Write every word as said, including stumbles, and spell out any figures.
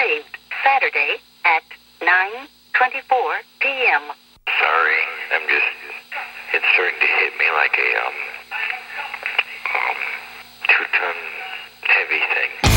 received Saturday at nine twenty-four p.m. Sorry, I'm just, it's starting to hit me like a, um, um, two-ton heavy thing.